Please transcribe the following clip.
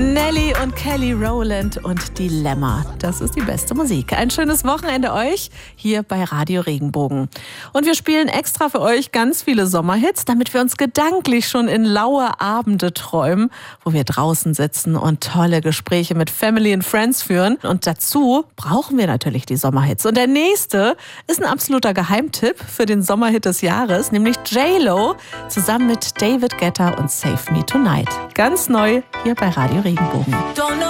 Nelly und Kelly Rowland und Dilemma. Das ist die beste Musik. Ein schönes Wochenende euch hier bei Radio Regenbogen. Und wir spielen extra für euch ganz viele Sommerhits, damit wir uns gedanklich schon in laue Abende träumen, wo wir draußen sitzen und tolle Gespräche mit Family and Friends führen. Und dazu brauchen wir natürlich die Sommerhits. Und der nächste ist ein absoluter Geheimtipp für den Sommerhit des Jahres, nämlich J-Lo zusammen mit David Guetta und Save Me Tonight. Ganz neu hier bei Radio Regenbogen.